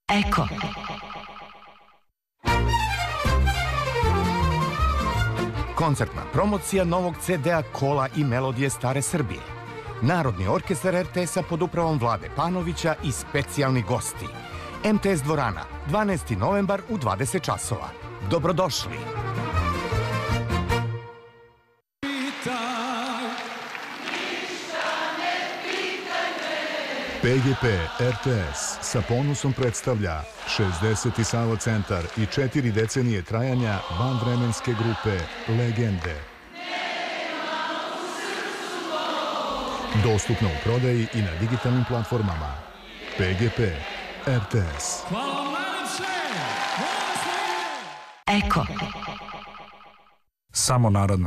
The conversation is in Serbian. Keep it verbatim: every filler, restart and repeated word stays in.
Eko. Koncertna promocija novog ce de-a Kola i melodije stare Srbije. Narodni orkestar er te es-a pod upravom Vlade Panovića i specijalni gosti. em te es dvorana, dvanaesti novembar u dvadeset časova. Dobrodošli! pe ge pe er te es sa ponosom predstavlja šezdeseti Savo centar i četiri decenije trajanja vanvremenske grupe Legende. Dostupno u prodaji i na digitalnim platformama. pe ge pe er te es. Eko. Samo narodna.